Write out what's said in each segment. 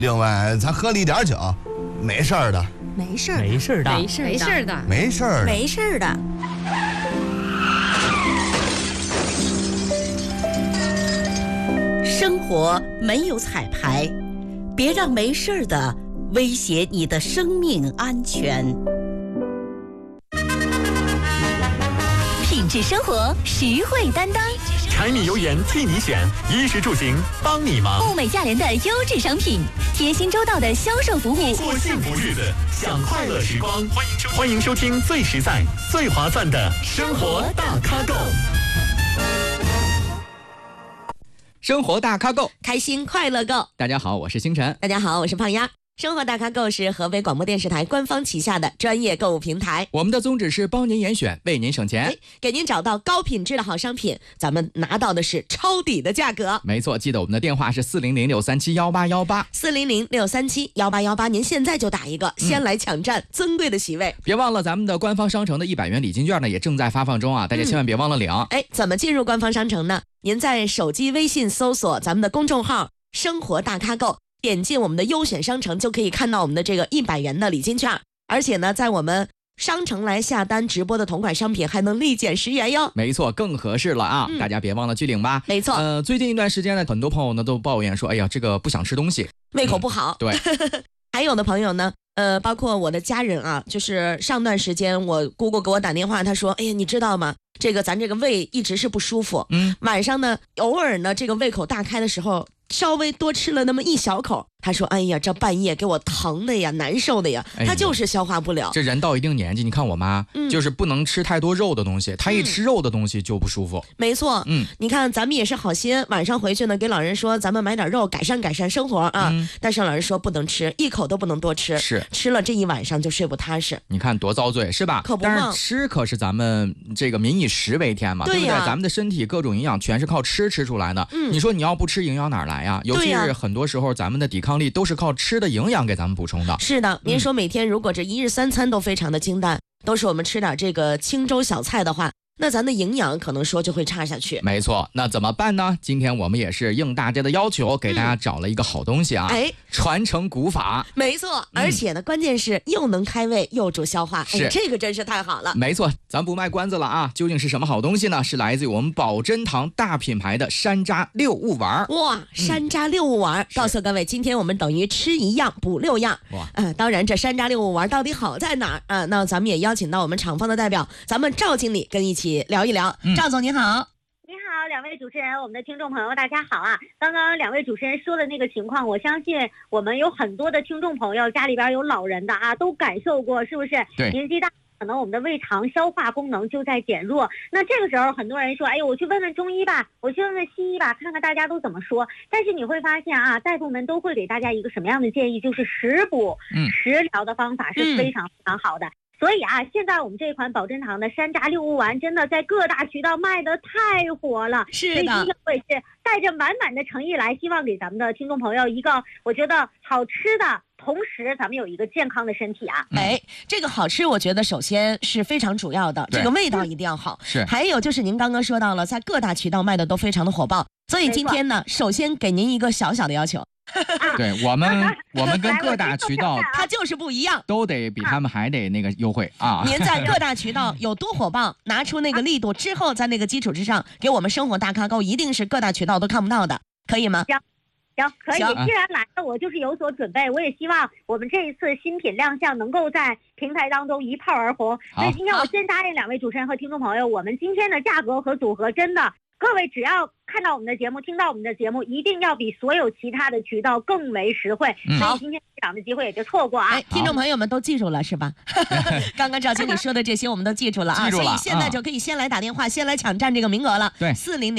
另外，咱喝了一点酒，没事儿的。 没事儿的， 没事儿的， 没事儿的， 没事儿的， 没事儿的。 生活没有彩排，别让没事儿的威胁你的生命安全。 品质生活，实惠担当。 柴米油盐替你选，衣食住行帮你忙。 物美价廉的优质商品，贴心周到的销售服务， 过幸福日子，享快乐时光。欢迎收听最实在、最划算的生活大咖购。 生活大咖购， 开心快乐购。 大家好，我是星辰。 大家好，我是胖丫。生活大咖购是河北广播电视台官方旗下的专业购物平台。 我们的宗旨是帮您严选，为您省钱， 给您找到高品质的好商品，咱们拿到的是抄底的价格。 没错，记得我们的电话是400-637-1818，400-637-1818，您现在就打一个，先来抢占尊贵的席位。别忘了咱们的官方商城的100元礼金券呢，也正在发放中啊，大家千万别忘了领。 怎么进入官方商城呢？您在手机微信搜索咱们的公众号生活大咖购，点进我们的优选商城，就可以看到我们的这个100元的礼金券，而且呢，在我们商城来下单直播的同款商品还能立减10元哟。 没错，更合适了啊！大家别忘了去领吧。 没错。 最近一段时间呢，很多朋友呢都抱怨说，哎呀，这个不想吃东西， 胃口不好。 对。 还有的朋友呢，包括我的家人啊，就是上段时间我姑姑给我打电话，她说，哎呀，你知道吗？咱这个胃一直是不舒服。晚上呢，偶尔呢，这个胃口大开的时候，稍微多吃了那么一小口，他说：“哎呀，这半夜给我疼的呀，难受的呀，他就是消化不了。” 这人到一定年纪，你看我妈，就是不能吃太多肉的东西，她一吃肉的东西就不舒服。 没错，你看咱们也是好心，晚上回去呢，给老人说咱们买点肉，改善改善生活啊。但是老人说不能吃，一口都不能多吃， 是吃了这一晚上就睡不踏实。 你看多遭罪是吧？ 可不嘛。 但是吃可是咱们这个民以食为天嘛，对不对？咱们的身体各种营养全是靠吃出来的。你说你要不吃营养哪来呀？尤其是很多时候咱们的抵抗力都是靠吃的营养给咱们补充的。 是的，您说每天如果这一日三餐都非常的清淡，都是我们吃点这个清粥小菜的话，那咱的营养可能说就会差下去。 没错，那怎么办呢？今天我们也是应大家的要求，给大家找了一个好东西啊，传承古法。 没错，而且呢，关键是又能开胃又助消化，这个真是太好了。 没错，咱不卖关子了啊，究竟是什么好东西呢？是来自于我们宝珍堂大品牌的山楂六物丸。 哇，山楂六物丸，告诉各位，今天我们等于吃一样补6样。哇，当然这山楂六物丸到底好在哪儿啊？那咱们也邀请到我们厂方的代表，咱们赵经理跟一起聊一聊。赵总你好。 你好，两位主持人，我们的听众朋友大家好啊！刚刚两位主持人说的那个情况，我相信我们有很多的听众朋友家里边有老人的啊，都感受过，是不是？ 对， 年纪大可能我们的胃肠消化功能就在减弱，那这个时候很多人说，哎呦，我去问问中医吧，我去问问西医吧，看看大家都怎么说。但是你会发现啊，大夫们都会给大家一个什么样的建议，就是食补、食疗的方法是非常非常好的。所以啊，现在我们这款宝珍堂的山楂六物丸真的在各大渠道卖的太火了。 是的， 所以今天我也是带着满满的诚意来，希望给咱们的听众朋友一个我觉得好吃的，同时咱们有一个健康的身体啊。 这个好吃我觉得首先是非常主要的，这个味道一定要好。 是， 还有就是您刚刚说到了，在各大渠道卖的都非常的火爆，所以今天呢，首先给您一个小小的要求。 对，我们跟各大渠道它就是不一样， 都得比他们还得那个优惠啊。 您在各大渠道有多火爆，拿出那个力度之后，在那个基础之上给我们生活大咖购，一定是各大渠道都看不到的，可以吗？ 行，可以。既然来了，我就是有所准备。我也希望我们这一次新品亮相能够在平台当中一炮而红。所以今天我先答应两位主持人和听众朋友，我们今天的价格和组合真的，各位只要看到我们的节目，听到我们的节目，一定要比所有其他的渠道更为实惠。所以今天市场的机会也就错过啊！ 听众朋友们都记住了是吧？刚刚赵经理说的这些我们都记住了啊，所以现在就可以先来打电话，先来抢占这个名额了。 对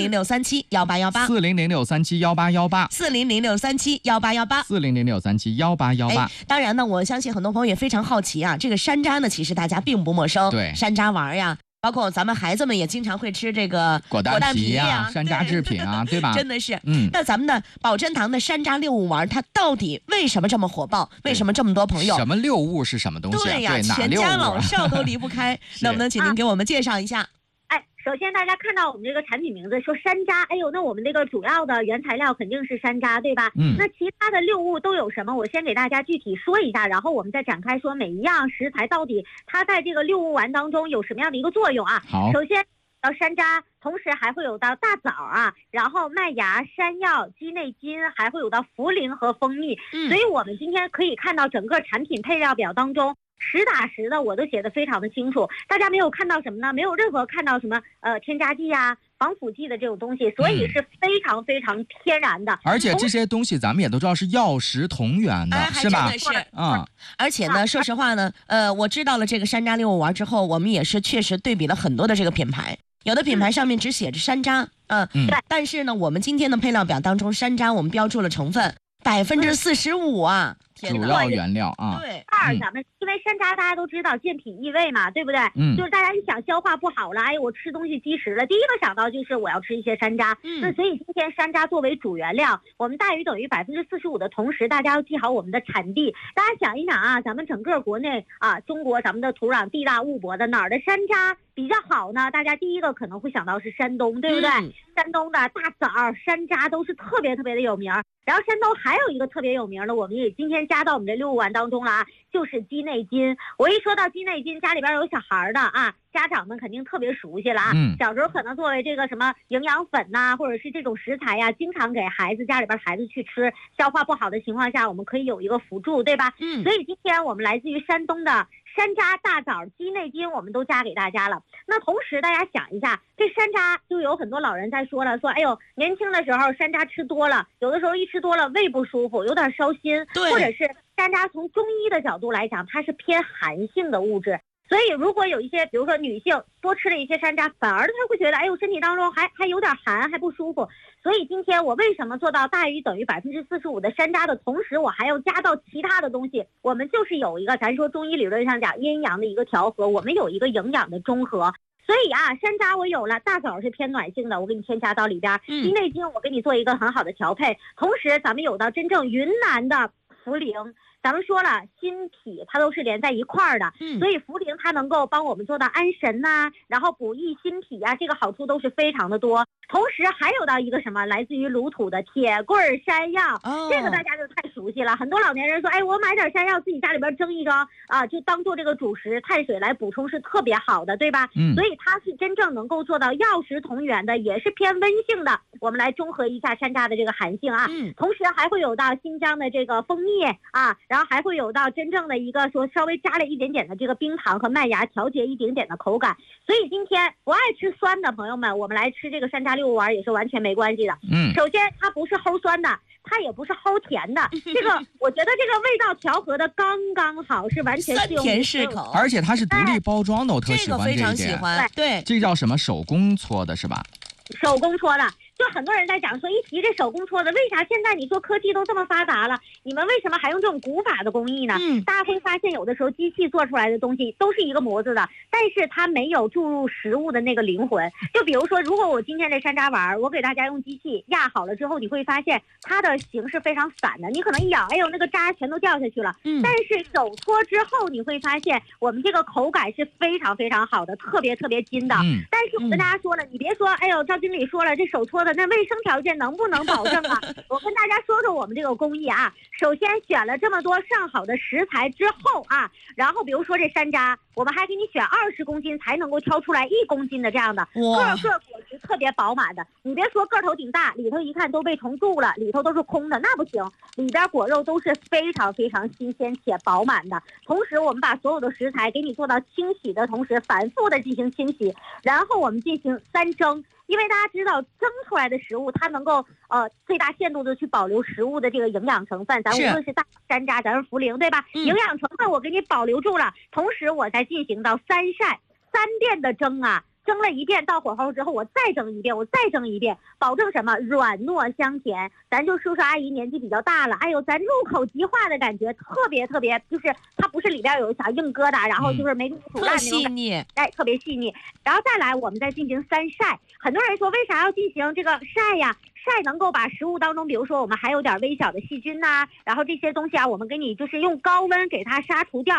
，400-637-1818，400-637-1818，400-637-1818。当然呢，我相信很多朋友也非常好奇啊，这个山楂呢，其实大家并不陌生。 对， 山楂丸呀。包括咱们孩子们也经常会吃这个果丹皮啊、山楂制品啊，对吧？ 真的是。那咱们的宝珍堂的山楂六物丸，它到底为什么这么火爆？为什么这么多朋友？ 什么六物是什么东西？ 对呀，全家老少都离不开。能不能请您给我们介绍一下？ 首先大家看到我们这个产品名字说山楂，哎呦，那我们这个主要的原材料肯定是山楂，对吧？那其他的6物都有什么？我先给大家具体说一下，然后我们再展开说每一样食材到底它在这个6物丸当中有什么样的一个作用啊。 好， 首先山楂，同时还会有到大枣啊，然后麦芽、山药、鸡内金，还会有到茯苓和蜂蜜。所以我们今天可以看到整个产品配料表当中，实打实的我都写得非常的清楚，大家没有看到什么呢？没有任何看到什么添加剂啊、防腐剂的这种东西，所以是非常非常天然的。 而且这些东西咱们也都知道是药食同源的，是吧？ 还真的是。而且呢，说实话呢，我知道了这个山楂6物丸之后，我们也是确实对比了很多的这个品牌。有的品牌上面只写着山楂，但是呢，我们今天的配料表当中，山柑我们标注了成分45%啊， 主要原料啊。 对，咱们因为山楂大家都知道健脾益胃嘛，对不对？就是大家一想消化不好了，哎，我吃东西积食了，第一个想到就是我要吃一些山楂。那所以今天山楂作为主原料，我们大于等于45%的同时，大家要记好我们的产地。大家想一想啊，咱们整个国内啊，中国咱们的土壤地大物博的，哪儿的山楂比较好呢？大家第一个可能会想到是山东，对不对？山东的大枣、山楂都是特别特别的有名。然后山东还有一个特别有名的，我们也今天加到我们这6物丸当中了啊，就是鸡内金。我一说到鸡内金，家里边有小孩的啊，家长们肯定特别熟悉了啊。小时候可能作为这个什么营养粉呐，或者是这种食材呀，经常给家里边孩子去吃，消化不好的情况下，我们可以有一个辅助，对吧？所以今天我们来自于山东的山楂、大枣、鸡内金，我们都加给大家了。那同时大家想一下，这山楂就有很多老人在说了，说哎呦，年轻的时候山楂吃多了，有的时候一吃多了胃不舒服，有点烧心，或者是山楂从中医的角度来讲，它是偏寒性的物质。所以如果有一些比如说女性多吃了一些山楂，反而她会觉得哎呦身体当中还有点寒，还不舒服。所以今天我为什么做到大于等于45%的山楂的同时，我还要加到其他的东西？我们就是有一个咱说中医理论上讲阴阳的一个调和，我们有一个营养的中和。所以啊，山楂我有了，大枣是偏暖性的，我给你添加到里边，鸡内金我给你做一个很好的调配。同时咱们有到真正云南的茯苓，咱们说了心脾它都是连在一块儿的，所以茯苓它能够帮我们做到安神呐，然后补益心脾啊，这个好处都是非常的多。同时还有到一个什么，来自于鲁土的铁棍山药，这个大家就太熟悉了。很多老年人说，哎，我买点山药自己家里边蒸一蒸啊，就当做这个主食碳水来补充是特别好的，对吧？所以它是真正能够做到药食同源的，也是偏温性的。我们来中和一下山楂的这个寒性啊，同时还会有到新疆的这个蜂蜜啊，然后还会有到真正的一个说稍微加了一点点的这个冰糖和麦芽，调节一点点的口感。所以今天不爱吃酸的朋友们，我们来吃这个山楂6物丸也是完全没关系的。首先它不是齁酸的，它也不是齁甜的，这个我觉得这个味道调和的刚刚好，是完全适用甜适口， 而且它是独立包装的，我特喜欢这一点。 这个非常喜欢，对， 这叫什么手工搓的是吧？ 手工搓的。就很多人在讲说，一提这手工搓的，为啥现在你说科技都这么发达了，你们为什么还用这种古法的工艺呢？大家会发现有的时候机器做出来的东西都是一个模子的，但是它没有注入食物的那个灵魂。就比如说，如果我今天这山楂丸，我给大家用机器压好了之后，你会发现它的形是非常散的，你可能一咬，哎呦那个渣全都掉下去了。但是手搓之后，你会发现我们这个口感是非常非常好的，特别特别筋道。但是我跟大家说了，你别说，哎呦赵经理说了，这手搓的那卫生条件能不能保证啊？我跟大家说说我们这个工艺啊。首先选了这么多上好的食材之后啊，然后比如说这山楂，我们还给你选20公斤才能够挑出来1公斤的这样的，个个果实特别饱满的。你别说个头挺大，里头一看都被虫蛀了，里头都是空的，那不行，里边果肉都是非常非常新鲜且饱满的。同时我们把所有的食材给你做到清洗的同时，反复的进行清洗，然后我们进行3蒸。因为大家知道蒸出来的食物它能够最大限度的去保留食物的这个营养成分，咱无论是大山楂咱是茯苓，对吧？营养成分我给你保留住了，同时我再进行到3晒3遍的蒸啊，蒸了一遍到火候之后，我再蒸一遍，我再蒸一遍，保证什么软糯香甜。咱就叔叔阿姨年纪比较大了，哎呦，咱入口即化的感觉，特别特别，就是它不是里边有小硬疙瘩，然后就是没煮烂那种，特细腻， 哎，特别细腻。然后再来，我们再进行3晒。很多人说为啥要进行这个晒呀？晒能够把食物当中，比如说我们还有点微小的细菌呐，然后这些东西啊，我们给你就是用高温给它杀除掉。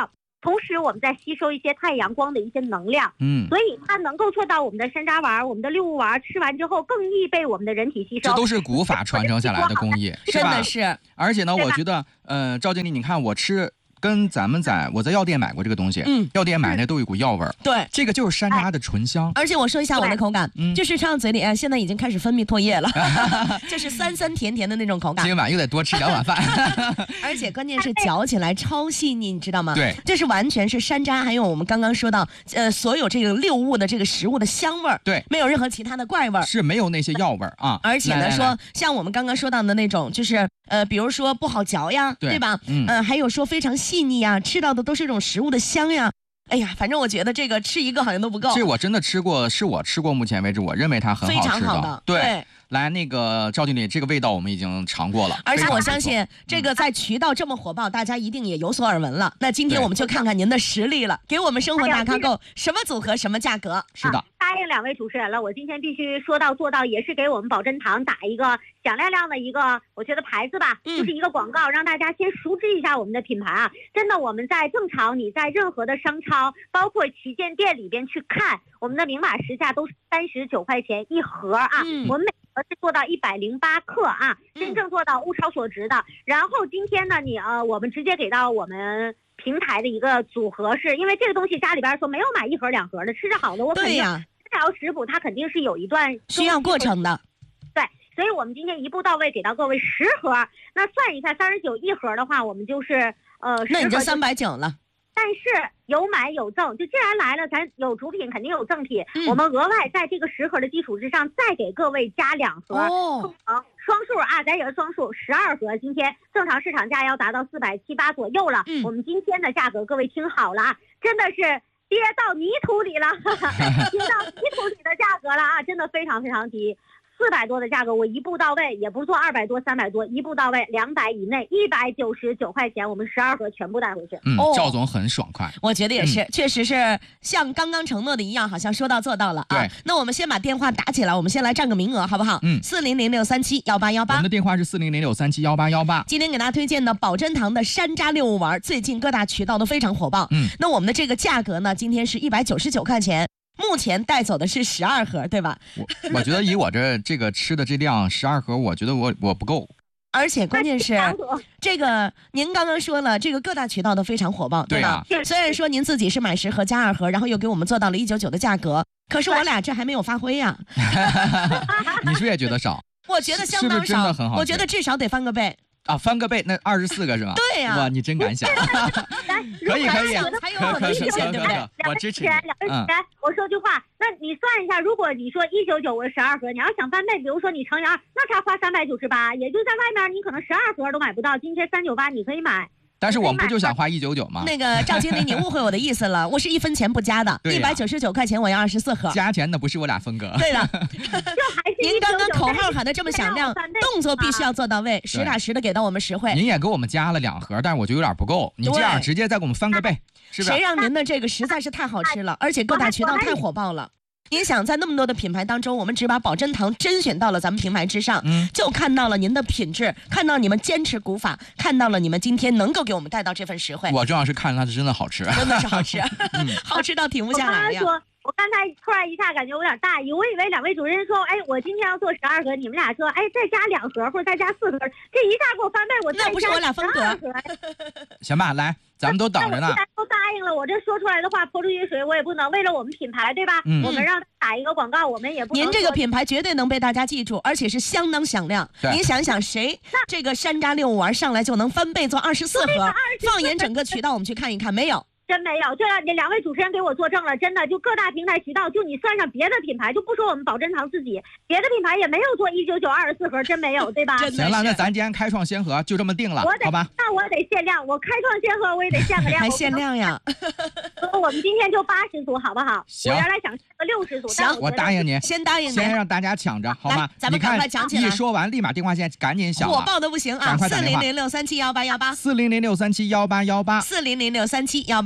同时我们在吸收一些太阳光的一些能量，所以它能够做到我们的山楂丸、我们的六物丸吃完之后更易被我们的人体吸收。 这都是古法传承下来的工艺， 真的是。 而且呢，我觉得，赵经理，你看我吃。跟我在药店买过这个东西，药店买那都有一股药味儿。 对， 这个就是山楂的醇香。 而且我说一下我的口感，就是吃到嘴里，现在已经开始分泌唾液了，就是酸酸甜甜的那种口感。 今晚又得多吃2碗饭。 而且关键是嚼起来超细腻，你知道吗？ 对， 这是完全是山楂，还有我们刚刚说到，所有这个六物的这个食物的香味儿。 对， 没有任何其他的怪味儿， 是没有那些药味儿啊。 而且呢，说像我们刚刚说到的那种，就是比如说不好嚼呀，对吧？还有说非常细腻呀，吃到的都是这种食物的香呀。哎呀，反正我觉得这个吃一个好像都不够。 这我真的吃过，是我吃过目前为止我认为它很好吃的。 非常好的， 对。来，那个赵经理，这个味道我们已经尝过了， 而且我相信这个在渠道这么火爆，大家一定也有所耳闻了。那今天我们就看看您的实力了，给我们生活大咖购什么组合什么价格？ 是的， 答应2位主持人了，我今天必须说到做到，也是给我们宝珍堂打一个响亮亮的一个，我觉得牌子吧，就是一个广告，让大家先熟知一下我们的品牌啊。真的，我们在正常你在任何的商超，包括旗舰店里边去看，我们的明码实价都是39块钱一盒啊。我们每盒是做到108克啊，真正做到物超所值的。然后今天呢，我们直接给到我们平台的一个组合，是因为这个东西家里边说没有买1盒2盒的，吃着好的我肯定这条食谱它肯定是有一段需要过程的。 对，所以我们今天一步到位给到各位10盒，那算一下39一盒的话，我们就是那你就390了。 但是有买有赠，就既然来了，咱有主品肯定有赠品，我们额外在这个10盒的基础之上，再给各位加2盒，双数啊，咱也是双数，12盒。今天正常市场价要达到470、8左右了，我们今天的价格，各位听好了啊，真的是跌到泥土里了，跌到泥土里的价格了啊，真的非常非常低。400多的价格，我一步到位，也不做200多、300多，一步到位200以内，199块钱，我们12盒全部带回去。 赵总很爽快， 我觉得也是，确实是像刚刚承诺的一样，好像说到做到了啊。 对， 那我们先把电话打起来，我们先来占个名额，好不好？400-637-1818， 我们的电话是400-637-1818。 今天给大家推荐的宝珍堂的山楂六物丸，最近各大渠道都非常火爆。那我们的这个价格呢，今天是199块钱。目前带走的是12盒，对吧？ 我觉得以我这个吃的这量，12盒，我觉得我不够。 而且关键是，这个您刚刚说了，这个各大渠道都非常火爆，对吧？虽然说您自己是买10盒加2盒，然后又给我们做到了199的价格，可是我俩这还没有发挥呀。 你是不是也觉得少？ 我觉得相当少，是不是真的很好？我觉得至少得翻个倍。 啊，翻个倍，那24个是吧？ 对呀， 哇，你真敢想！可以， 还有可能实现，对不对？ 我支持你。 我说句话，那你算一下，如果你说199我12盒，你要想翻倍，比如说你乘以2，那才花398，也就在外面你可能12盒都买不到，今天398你可以买。 但是我们不就想花199吗？ 那个赵经理，你误会我的意思了，我是1分钱不加的，199块钱我要24盒。 加钱的不是我俩分割。 对的，您刚刚口号喊的这么响亮，动作必须要做到位，实打实的给到我们实惠。 您也给我们加了2盒，但是我觉得有点不够，你这样直接再给我们翻个倍，是不是？ 谁让您的这个实在是太好吃了，而且各大渠道太火爆了。您想在那么多的品牌当中，我们只把宝珍堂甄选到了咱们品牌之上，就看到了您的品质，看到你们坚持古法，看到了你们今天能够给我们带到这份实惠。 我重要是看它是真的好吃， 真的是好吃，好吃到停不下来呀。 我刚才突然一下感觉有点大意，我以为2位主持人说，哎，我今天要做12盒，你们俩说，哎，再加2盒或者再加4盒，这一下给我翻倍， 那不是我俩分割。 行吧，来，咱们都等着呢。 既然都答应了，我这说出来的话泼出去水，我也不能为了我们品牌，对吧？我们让他打一个广告，我们也不能。 您这个品牌绝对能被大家记住，而且是相当响亮。您想想，谁这个山楂六物丸上来就能翻倍做24盒？放眼整个渠道，我们去看一看，没有。 真没有，这2位主持人给我作证了，真的，就各大平台渠道，就你算上别的品牌，就不说我们宝珍堂自己，别的品牌也没有做199 24盒，真没有，对吧？ 行了，那咱今天开创先河，就这么定了，好吧？ 那我得限量，我开创先河，我也得限个量， 还限量呀？ 我们今天就80组，好不好？ 行， 我原来想60组， 行， 我答应您， 先答应您， 先让大家抢着，好吗？ 咱们赶快抢起来！ 一说完，立马电话线赶紧响， 火爆的不行啊！400-637-1818，400-637-1818，400-637-1818。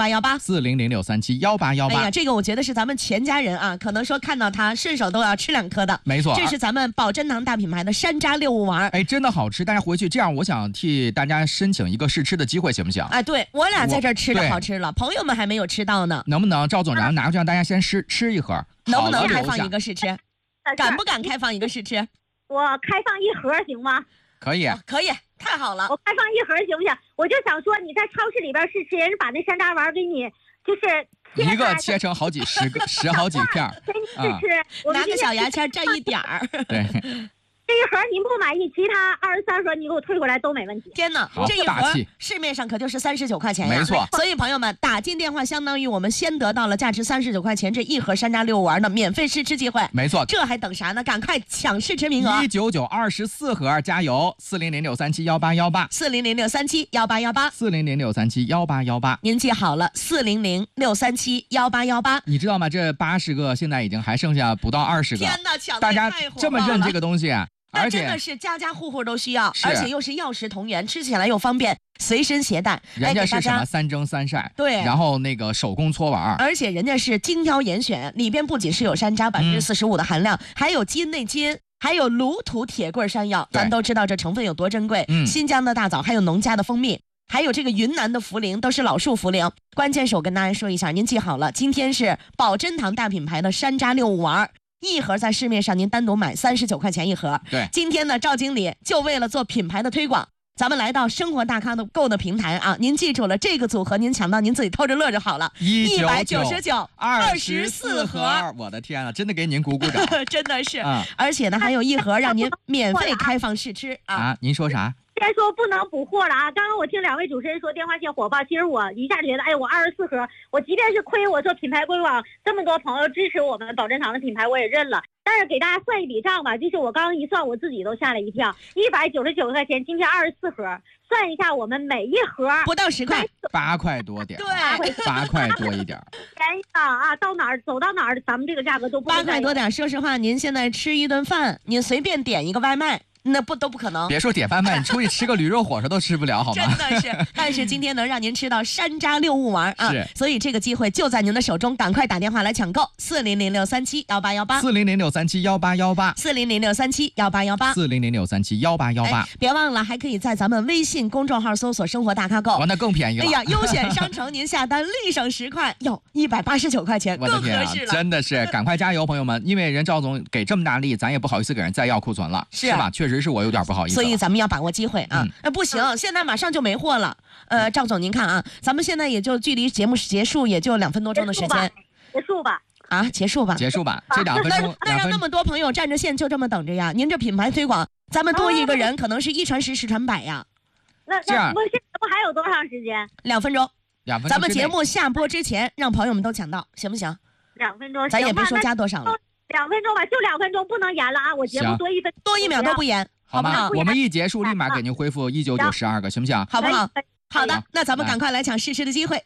4006371818。 哎呀，这个我觉得是咱们全家人啊，可能说看到它顺手都要吃2颗的。 没错， 这是咱们宝珍堂大品牌的山楂6物丸。 哎，真的好吃，大家回去这样，我想替大家申请一个试吃的机会，行不行？ 哎，对我俩在这儿吃的好吃了，朋友们还没有吃到呢。 能不能赵总拿过去让大家先吃一盒？ 能不能开放一个试吃？敢不敢开放一个试吃？ 我开放1盒行吗？ 可以， 可以，太好了。 我开放1盒行不行？我就想说你在超市里边试吃，人把那山楂丸给你就是一个切成好几十好几片， 给你试吃， 拿个小牙签蘸一点儿。 对。 这1盒您不满意，其他23盒你给我退回来都没问题。 天哪，这1盒市面上可就是39块钱呀！ 没错， 所以朋友们打进电话，相当于我们先得到了价值39块钱这1盒山楂6物丸的免费试吃机会。 没错， 这还等啥呢？赶快抢试吃名额 ！19924盒，加油！4006371818，4006371818，4006371818。 您记好了，4006371818。 你知道吗？这80个现在已经还剩下不到20个。 天哪，抢大家这么认这个东西啊！ 而且真的是家家户户都需要，而且又是药食同源，吃起来又方便，随身携带。 人家是什么3蒸3晒， 对， 然后那个手工搓丸， 而且人家是精挑严选，里边不仅是有山楂45%的含量，还有基因内基因，还有卤土铁棍山药，咱都知道这成分有多珍贵。新疆的大枣，还有农家的蜂蜜，还有这个云南的茯苓，都是老树茯苓。关键是我跟大家说一下，您记好了，今天是宝珍堂大品牌的山楂6物丸。1盒在市面上您单独买39块钱1盒。 对， 今天呢，赵经理就为了做品牌的推广，咱们来到生活大咖的购的平台啊，您记住了这个组合，您抢到您自己偷着乐就好了。199 24盒， 我的天啊，真的给您鼓鼓掌， 真的是。而且呢，还有1盒让您免费开放试吃啊。 您说啥？ 先说不能补货了啊！刚刚我听2位主持人说电话线火爆，其实我一下觉得，哎，我24盒，我即便是亏我做品牌推广，这么多朋友支持我们宝珍堂的品牌，我也认了。但是给大家算一笔账吧，就是我刚刚一算，我自己都吓了一跳，199块钱，今天24盒，算一下我们每1盒不到10块 ，8块多点， 对 ，8块多一点， 便宜啊！到哪儿走到哪儿，咱们这个价格都不 8块多点。说实话，您现在吃一顿饭，您随便点一个外卖。那都不可能， 别说点外卖，你出去吃个驴肉火烧都吃不了，好吗？ 真的是，但是今天能让您吃到山楂6物丸啊，所以这个机会就在您的手中，赶快打电话来抢购 ，4006371818，4006371818，4006371818，4006371818， 别忘了还可以在咱们微信公众号搜索生活大咖购， 哇，那更便宜了。 哎呀，优选商城您下单立省10块，哟，189块钱，更合适了。 真的是，赶快加油，朋友们，因为人赵总给这么大力，咱也不好意思给人再要库存了。是吧？确实是我有点不好意思， 所以咱们要把握机会啊！不行，现在马上就没货了。赵总您看啊，咱们现在也就距离节目结束也就2分多钟的时间， 结束吧。 啊，结束吧， 这2分钟， 那让那么多朋友占着线就这么等着呀？您这品牌推广，咱们多一个人可能是1传10，10传100呀。 那这样，不还有多长时间 ？2分钟。 2分钟。 咱们节目下播之前，让朋友们都抢到，行不行 ？2分钟， 咱也别说加多少了。 2分钟吧，就2分钟，不能延了啊！我节目多 1秒都不延， 好不好？我们一结束立马给您恢复19912个，行不行？ 好不好？好的，那咱们赶快来抢试吃的机会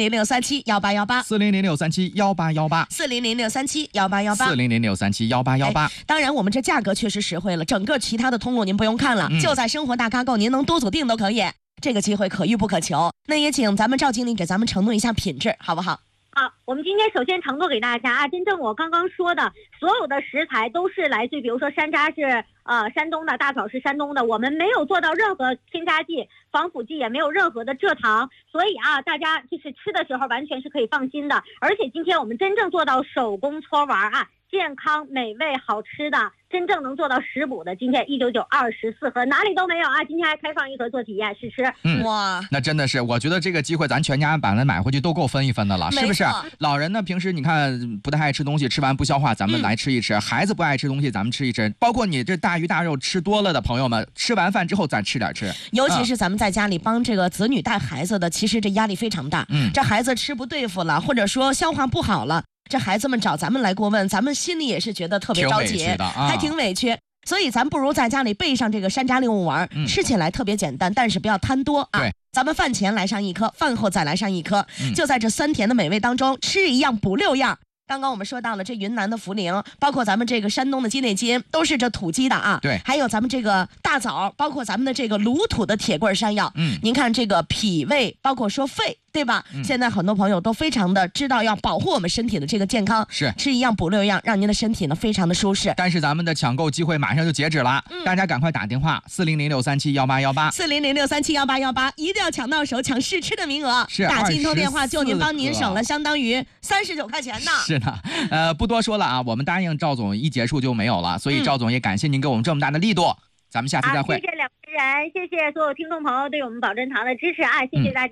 ，4006371818，4006371818，4006371818，4006371818。当然，我们这价格确实实惠了，整个其他的通路您不用看了，就在生活大咖购，您能多组订都可以。这个机会可遇不可求，那也请咱们赵经理给咱们承诺一下品质，好不好？ 好，我们今天首先承诺给大家啊，真正我刚刚说的所有的食材都是来自于，比如说山楂是山东的，大枣是山东的，我们没有做到任何添加剂、防腐剂，也没有任何的蔗糖，所以啊，大家就是吃的时候完全是可以放心的。而且今天我们真正做到手工搓丸啊，健康、美味、好吃的，真正能做到食补的，今天19924盒，哪里都没有啊！今天还开放1盒做体验试吃。 哇， 那真的是，我觉得这个机会咱全家把它买回去都够分一分的了，是不是？老人呢，平时你看不太爱吃东西，吃完不消化，咱们来吃一吃；孩子不爱吃东西，咱们吃一吃。包括你这大鱼大肉吃多了的朋友们，吃完饭之后咱吃点吃。 尤其是咱们在家里帮这个子女带孩子的，其实这压力非常大。这孩子吃不对付了，或者说消化不好了，这孩子们找咱们来过问，咱们心里也是觉得特别着急，还挺委屈。所以咱不如在家里备上这个山楂6物丸，吃起来特别简单，但是不要贪多啊。咱们饭前来上1颗，饭后再来上1颗，就在这酸甜的美味当中，吃一样补6样。 刚刚我们说到了这云南的茯苓，包括咱们这个山东的鸡内金，都是这土鸡的啊。 对， 还有咱们这个大枣，包括咱们的这个鲁土的铁棍山药。您看这个脾胃，包括说肺，对吧？现在很多朋友都非常的知道要保护我们身体的这个健康， 是吃一样补六样，让您的身体呢非常的舒适。 但是咱们的抢购机会马上就截止了，大家赶快打电话4006371818，4006371818，一定要抢到手，抢试吃的名额。 是打进头电话就帮您省了相当于39块钱呢。 是的，不多说了啊，我们答应赵总一结束就没有了，所以赵总也感谢您给我们这么大的力度，咱们下次再会。 谢谢两位人，谢谢所有听众朋友对我们保珍堂的支持啊，谢谢大家。